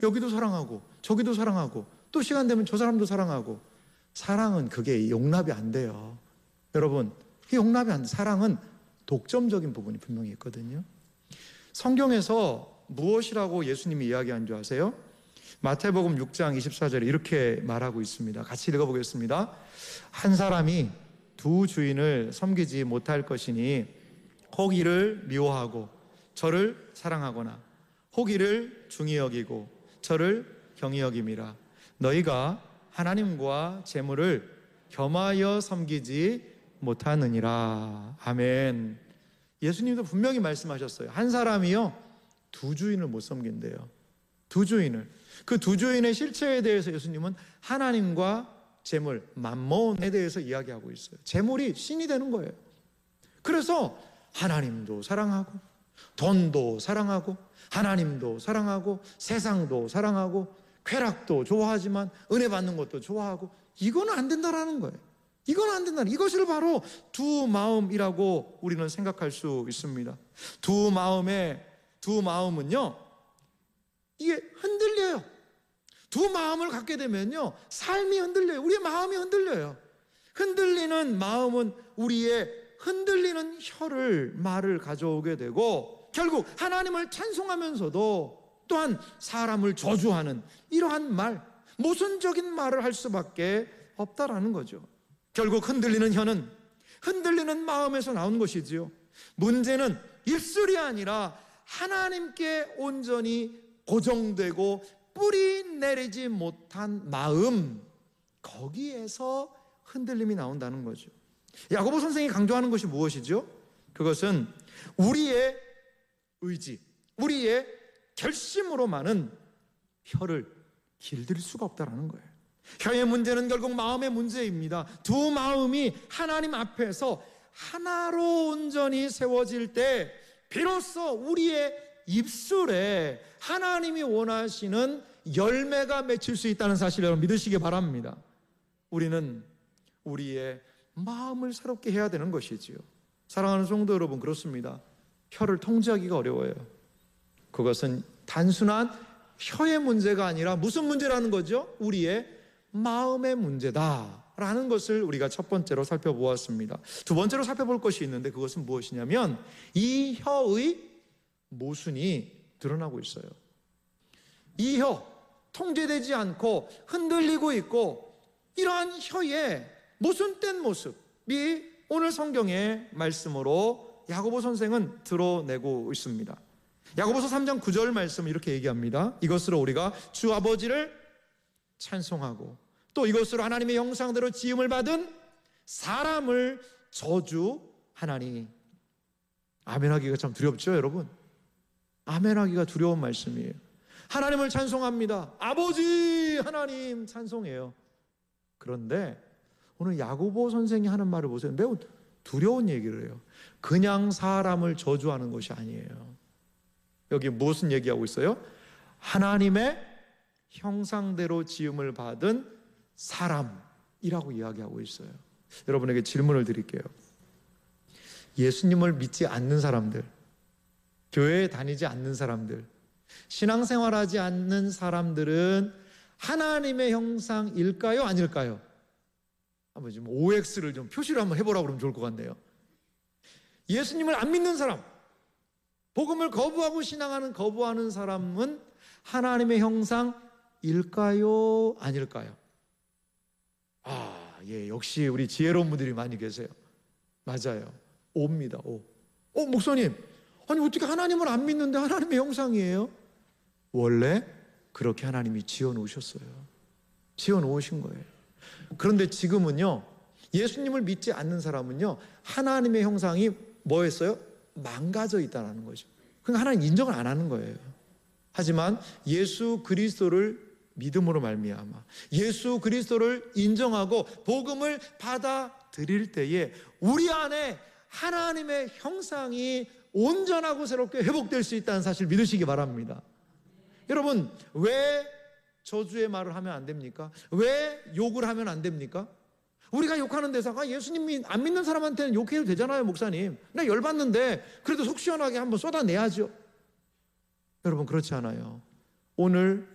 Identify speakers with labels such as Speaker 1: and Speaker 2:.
Speaker 1: 여기도 사랑하고 저기도 사랑하고 또 시간 되면 저 사람도 사랑하고. 사랑은 그게 용납이 안 돼요. 여러분, 용납이 안 돼. 사랑은 독점적인 부분이 분명히 있거든요. 성경에서 무엇이라고 예수님이 이야기한 줄 아세요? 마태복음 6장 24절에 이렇게 말하고 있습니다. 같이 읽어보겠습니다. 한 사람이 두 주인을 섬기지 못할 것이니 혹 이를 미워하고 저를 사랑하거나 혹 이를 중히 여기고 저를 경히 여김이라. 너희가 하나님과 재물을 겸하여 섬기지 못하느니라. 아멘. 예수님도 분명히 말씀하셨어요. 한 사람이요, 두 주인을 못 섬긴대요. 두 주인을. 그 두 주인의 실체에 대해서 예수님은 하나님과 재물, 맘몬에 대해서 이야기하고 있어요. 재물이 신이 되는 거예요. 그래서 하나님도 사랑하고 돈도 사랑하고 하나님도 사랑하고 세상도 사랑하고 쾌락도 좋아하지만 은혜 받는 것도 좋아하고, 이거는 안 된다라는 거예요. 이건 안 된다. 이것을 바로 두 마음이라고 우리는 생각할 수 있습니다. 두 마음은요, 이게 흔들려요. 두 마음을 갖게 되면요, 삶이 흔들려요. 우리의 마음이 흔들려요. 흔들리는 마음은 우리의 흔들리는 말을 가져오게 되고, 결국 하나님을 찬송하면서도 또한 사람을 저주하는 이러한 말, 모순적인 말을 할 수밖에 없다라는 거죠. 결국 흔들리는 혀는 흔들리는 마음에서 나온 것이지요. 문제는 입술이 아니라 하나님께 온전히 고정되고 뿌리 내리지 못한 마음, 거기에서 흔들림이 나온다는 거죠. 야고보 선생이 강조하는 것이 무엇이죠? 그것은 우리의 의지, 우리의 결심으로만은 혀를 길들일 수가 없다는 거예요. 혀의 문제는 결국 마음의 문제입니다. 두 마음이 하나님 앞에서 하나로 온전히 세워질 때 비로소 우리의 입술에 하나님이 원하시는 열매가 맺힐 수 있다는 사실을 여러분 믿으시기 바랍니다. 우리는 우리의 마음을 새롭게 해야 되는 것이지요. 사랑하는 성도 여러분, 그렇습니다. 혀를 통제하기가 어려워요. 그것은 단순한 혀의 문제가 아니라 무슨 문제라는 거죠? 우리의 마음의 문제다라는 것을 우리가 첫 번째로 살펴보았습니다. 두 번째로 살펴볼 것이 있는데, 그것은 무엇이냐면 이 혀의 모순이 드러나고 있어요. 이 혀, 통제되지 않고 흔들리고 있고, 이러한 혀의 모순된 모습이 오늘 성경의 말씀으로 야고보 선생은 드러내고 있습니다. 야고보서 3장 9절 말씀 이렇게 얘기합니다. 이것으로 우리가 주 아버지를 찬송하고 또 이것으로 하나님의 형상대로 지음을 받은 사람을 저주하나니. 아멘하기가 참 두렵죠, 여러분? 아멘하기가 두려운 말씀이에요. 하나님을 찬송합니다. 아버지 하나님 찬송해요. 그런데 오늘 야고보 선생이 하는 말을 보세요. 매우 두려운 얘기를 해요. 그냥 사람을 저주하는 것이 아니에요. 여기 무슨 얘기하고 있어요? 하나님의 형상대로 지음을 받은 사람이라고 이야기하고 있어요. 여러분에게 질문을 드릴게요. 예수님을 믿지 않는 사람들, 교회에 다니지 않는 사람들, 신앙생활하지 않는 사람들은 하나님의 형상일까요? 아닐까요? 한번 좀 OX를 좀 표시를 한번 해보라고 그러면 좋을 것 같네요. 예수님을 안 믿는 사람, 복음을 거부하는 사람은 하나님의 형상일까요? 아닐까요? 예, 역시 우리 지혜로운 분들이 많이 계세요. 맞아요. O입니다. O. 목사님, 아니 어떻게 하나님을 안 믿는데 하나님의 형상이에요? 원래 그렇게 하나님이 지어놓으셨어요. 지어놓으신 거예요. 그런데 지금은요, 예수님을 믿지 않는 사람은요, 하나님의 형상이 뭐였어요? 망가져 있다는 거죠. 그러니까 하나님 인정을 안 하는 거예요. 하지만 예수 그리스도를 믿음으로 말미암아 예수 그리스도를 인정하고 복음을 받아들일 때에 우리 안에 하나님의 형상이 온전하고 새롭게 회복될 수 있다는 사실 믿으시기 바랍니다. 여러분, 왜 저주의 말을 하면 안 됩니까? 왜 욕을 하면 안 됩니까? 우리가 욕하는 대사가 예수님 안 믿는 사람한테는 욕해도 되잖아요. 목사님, 나 열받는데 그래도 속 시원하게 한번 쏟아내야죠. 여러분, 그렇지 않아요. 오늘